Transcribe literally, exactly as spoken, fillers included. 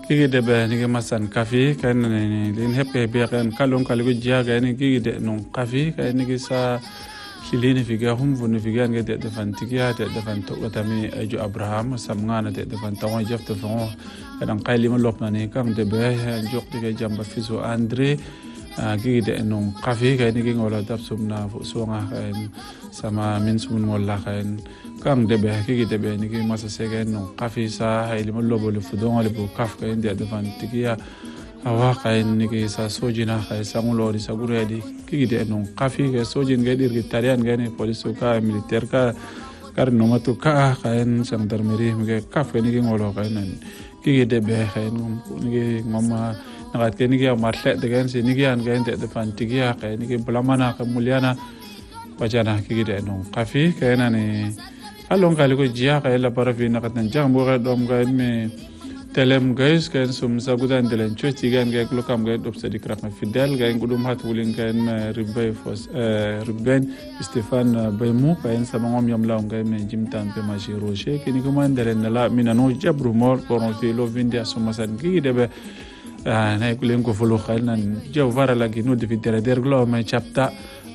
kiki de be ni masan kafi kan ni lin hepe be kan kalon kalgo jia ga ni kiki de non kafi kan ni sa kilini figa hum vunu figa nge de de fantigia de de fanto katami ajo abraham samngana de de fantawa jefto fon kan qayli mo lopna ni kam de be jok de jamba fiso andre kiki de non kafi kan ni ngola dab sumna fu songa kan sama min sumun wala kan kang de be kiki de be ni masa sega non kafi sa hayli mo lobo le fudon le bu kaf kan de de fantigia awa kain ni sa sojina kay sangulori sa guredi kiki de non kafi ke sojin ga dir gitarian ga ni police ka militaire ka kar no matu ka kain gendarmerie me kaf ni ngolo kain kiki de be kain ni ngoma nagat ke ni ga marle de gan se ni ga an ga de fantigia kain ni blamana ka muliana wajana kiki de non kafi kain ni alon kali ko jia kay la parafi nakat nan jang bo ga dom ga me telem guys kan sum sagudan delen choti gan ga lokam ga dop sadi krak fidel ga ngudum hat wulin kan ribay fos ruben stefan baymu kan sama ngom yam law ga men jimtan pe maji roche kini ko man delen la minano jabru mor koron fi lo vindia suma san gi debe na kulen ko fulu khalnan jaw vara la gi no de videre der glo ma chapta